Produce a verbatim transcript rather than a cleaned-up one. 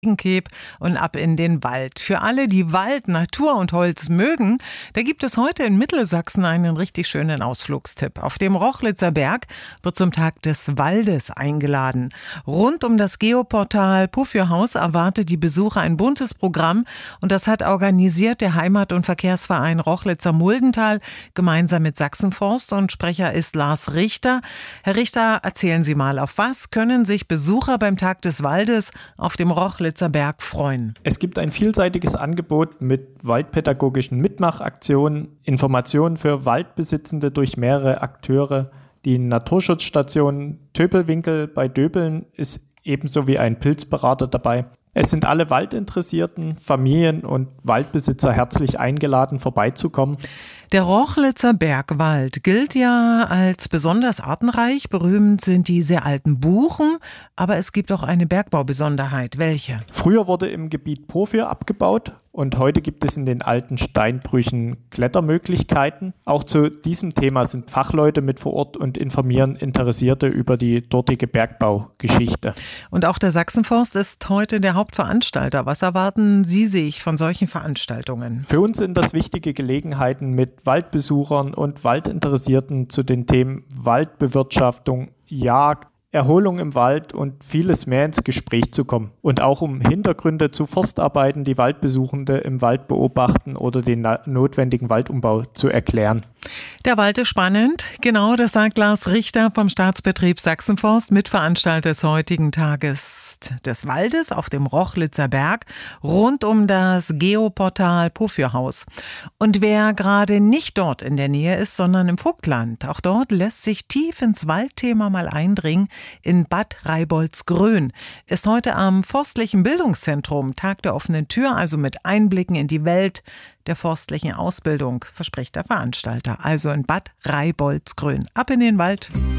Keb und ab in den Wald. Für alle, die Wald, Natur und Holz mögen, da gibt es heute in Mittelsachsen einen richtig schönen Ausflugstipp. Auf dem Rochlitzer Berg wird zum Tag des Waldes eingeladen. Rund um das Geoportal Puffürhaus erwartet die Besucher ein buntes Programm und das hat organisiert der Heimat- und Verkehrsverein Rochlitzer Muldental gemeinsam mit Sachsenforst und Sprecher ist Lars Richter. Herr Richter, erzählen Sie mal, auf was können sich Besucher beim Tag des Waldes auf dem Rochlitzer Berg freuen? Es gibt ein vielseitiges Angebot mit waldpädagogischen Mitmachaktionen, Informationen für Waldbesitzende durch mehrere Akteure. Die Naturschutzstation Töpelwinkel bei Döbeln ist ebenso wie ein Pilzberater dabei. Es sind alle Waldinteressierten, Familien und Waldbesitzer herzlich eingeladen, vorbeizukommen. Der Rochlitzer Bergwald gilt ja als besonders artenreich. Berühmt sind die sehr alten Buchen, aber es gibt auch eine Bergbaubesonderheit. Welche? Früher wurde im Gebiet Porphyr abgebaut und heute gibt es in den alten Steinbrüchen Klettermöglichkeiten. Auch zu diesem Thema sind Fachleute mit vor Ort und informieren Interessierte über die dortige Bergbaugeschichte. Und auch der Sachsenforst ist heute der Hauptveranstalter. Was erwarten Sie sich von solchen Veranstaltungen? Für uns sind das wichtige Gelegenheiten, mit Waldbesuchern und Waldinteressierten zu den Themen Waldbewirtschaftung, Jagd, Erholung im Wald und vieles mehr ins Gespräch zu kommen. Und auch um Hintergründe zu Forstarbeiten, die Waldbesuchende im Wald beobachten oder den na- notwendigen Waldumbau zu erklären. Der Wald ist spannend. Genau, das sagt Lars Richter vom Staatsbetrieb Sachsenforst, Mitveranstalter des heutigen Tages des Waldes auf dem Rochlitzer Berg rund um das Geoportal Puffürhaus. Und wer gerade nicht dort in der Nähe ist, sondern im Vogtland, auch dort lässt sich tief ins Waldthema mal eindringen. In Bad Reiboldsgrün ist heute am Forstlichen Bildungszentrum Tag der offenen Tür, also mit Einblicken in die Welt der forstlichen Ausbildung, verspricht der Veranstalter. Also in Bad Reiboldsgrün. Ab in den Wald.